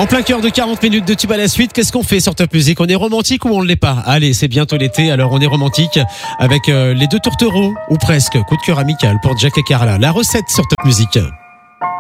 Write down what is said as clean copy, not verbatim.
En plein cœur de 40 minutes de tube à la suite, qu'est-ce qu'on fait sur Top Music? On est romantique ou on ne l'est pas? Allez, c'est bientôt l'été, alors on est romantique avec les deux tourtereaux, ou presque. Coup de cœur amical pour Jack et Carla. La recette sur Top Music.